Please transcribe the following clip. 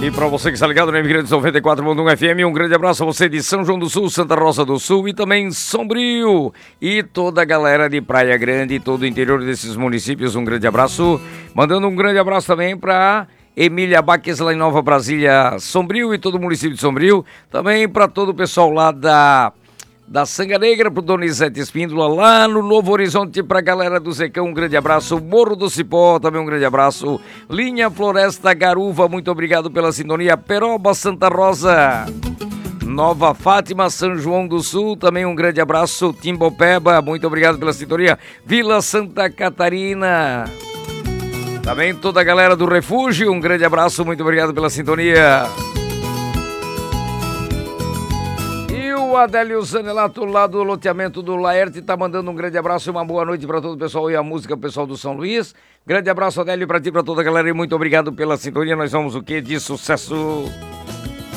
E para você que está ligado no Imigrantes 94.1 FM, um grande abraço a você de São João do Sul, Santa Rosa do Sul e também Sombrio. E toda a galera de Praia Grande e todo o interior desses municípios, um grande abraço. Mandando um grande abraço também para Emília Baques lá em Nova Brasília, Sombrio e todo o município de Sombrio. Também para todo o pessoal lá da Sanga Negra, pro Donizete Espíndola, lá no Novo Horizonte, pra galera do Zecão, um grande abraço. Morro do Cipó, também um grande abraço. Linha Floresta Garuva, muito obrigado pela sintonia. Peroba, Santa Rosa, Nova Fátima, São João do Sul, também um grande abraço. Timbopeba, muito obrigado pela sintonia. Vila Santa Catarina, também toda a galera do Refúgio, um grande abraço, muito obrigado pela sintonia. O Adélio Zanelato, lá do loteamento do Laerte, tá mandando um grande abraço e uma boa noite para todo o pessoal e a música, pessoal do São Luís. Grande abraço, Adélio, para ti, para toda a galera e muito obrigado pela sintonia. Nós vamos o quê? De sucesso.